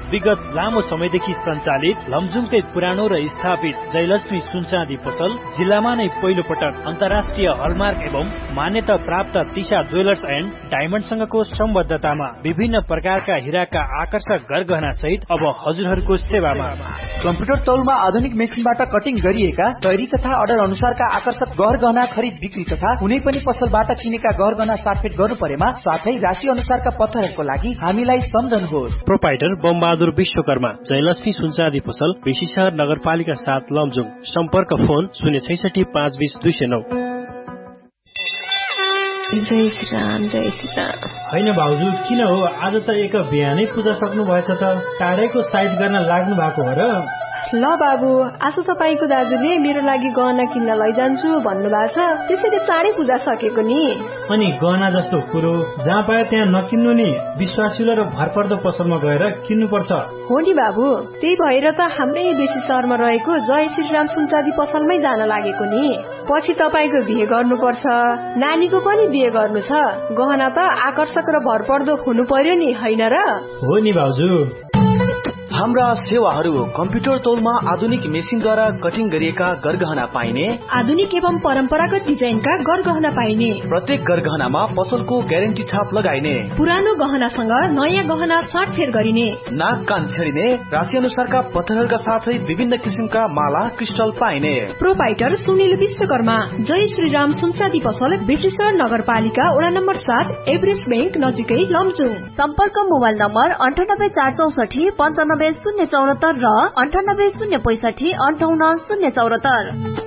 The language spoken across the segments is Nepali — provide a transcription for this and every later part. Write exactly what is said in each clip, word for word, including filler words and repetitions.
विगत लामो समयदेखि सञ्चालित लमजुङकै पुरानो र स्थापित जयलक्ष्मी सुनचाँदी पसल जिल्लामा नै पहिलो पटक अन्तर्राष्ट्रिय हलमार्क एवं मान्यता प्राप्त तिशा ज्वेलर्स एन्ड डायमण्डसँगको सम्बद्धतामा विभिन्न प्रकारका हिराका आकर्षक गरगहना सहित अब हजुरहरूको सेवामा कम्प्युटर तौलमा आधुनिक मेसिनबाट कटिङ गरिएका तयारी तथा अर्डर अनुसारका आकर्षक गहना खरिद बिक्री तथा कुनै पनि पसलबाट किनेका गहना साटफेट गर्नु परेमा साथै राशि अनुसारका पत्थरहरूको लागि हामीलाई सम्झनुहोस्। प्रोपाइटर बमबहादुर विश्वकर्मा, जयलक्ष्मी सुनचाँदी पसल, बेसीशहर नगरपालिका सात लमजुङ। सम्पर्क फोन शून्य छैसठी पाँच बीस दुई सय नौ। जय श्री राम जय श्री राम। होइन भाउजू, किन हो आज त एक बिहानै पूजा सक्नु भएछ त? टाढैको साइड गर्न लाग्नु भएको हो र? ल बाबु, आज तपाईँको दाजुले मेरो लागि गहना किन्न लैजान्छु भन्नुभएको छ, त्यसैले चाँडै पूजा सकेको नि। अनि गहना जस्तो कुरो जहाँ पाए त्यहाँ नकिन्नु नि, विश्वासिलो र भरपर्दो पसलमा गएर किन्नु पर्छ। हो नि बाबु, त्यही भएर त हाम्रै बेसी शहरमा रहेको जय श्रीराम सुनचाँदी पसलमै जान लागेको नि। पछि तपाईँको बिहे गर्नुपर्छ, नानीको पनि बिहे गर्नु छ, गहना त आकर्षक र भरपर्दो हुनु पर्यो नि, होइन र? हो नि भाउजू। हाम्रा सेवाहरू कम्प्युटर तौलमा आधुनिक मेसिनद्वारा कटिङ गरिएका गरगहना पाइने, आधुनिक एवं परम्परागत डिजाइनका गरगहना पाइने, प्रत्येक गरगहनामा पसलको ग्यारेन्टी छाप लगाइने, पुरानो गहनासँग नयाँ गहना साटफेर गरिने, नाक कान छेडिने, राशि अनुसारका पत्थरहरूका साथै विभिन्न किसिमका माला क्रिस्टल पाइने। प्रोपाइटर सुनिल विश्वकर्मा, जय श्रीराम सुनचाँदी पसल, बेसीशहर नगरपालिका वडा नम्बर सात, एभरेस्ट बैंक नजिकै लमजुङ। सम्पर्क मोबाइल नम्बर अन्ठानब्बे चार चौसठी पन्चानब्बे शून्य चौरात्तर र अन्ठानब्बे शून्य पैसठी अन्ठाउन्न शून्य चौरात्तर।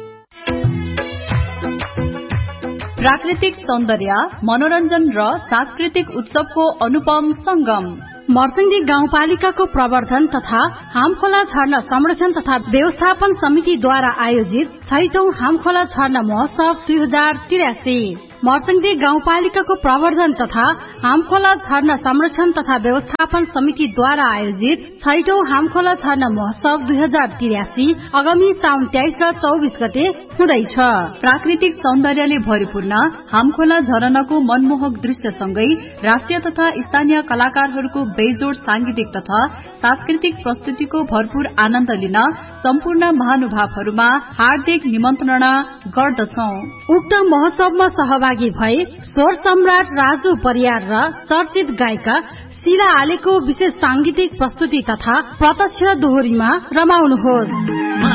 प्राकृतिक सौन्दर्य, मनोरञ्जन र सांस्कृतिक उत्सवको अनुपम संगम मर्सिङदी गाउँपालिकाको प्रवर्धन तथा हामखोला झरना संरक्षण तथा व्यवस्थापन समितिद्वारा आयोजित छैटौं हामखोला झरना महोत्सव दुई हजार त्रियासी। मर्सिङदी गाउँपालिकाको प्रवर्धन तथा हामखोला झरना संरक्षण तथा व्यवस्थापन समितिद्वारा आयोजित छैटौं हामखोला झरना महोत्सव दुई हजार त्रियासी आगामी साउन तेइस र चौबिस गते हुँदैछ। प्राकृतिक सौन्दर्यले भरिपूर्ण हामखोला झरनाको मनमोहक दृश्यसँगै राष्ट्रिय तथा स्थानीय कलाकारहरूको बेजोड सांगीतिक तथा सांस्कृतिक प्रस्तुतिको भरपूर आनन्द लिन सम्पूर्ण महानुभावहरूमा हार्दिक निमन्त्रणा गर्दछौं। उक्त महोत्सवमा सहभागी भई स्वर सम्राट राजु परियार र चर्चित गायिका शिला आलेको विशेष सांगीतिक प्रस्तुति तथा प्रत्यक्ष दोहोरीमा रमाउनुहोस्।